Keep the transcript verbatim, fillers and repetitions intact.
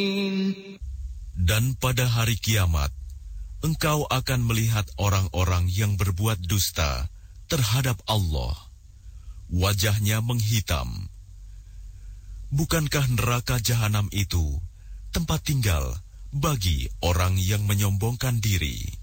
Dan pada hari kiamat, engkau akan melihat orang-orang yang berbuat dusta terhadap Allah. Wajahnya menghitam. Bukankah neraka jahanam itu tempat tinggal bagi orang yang menyombongkan diri?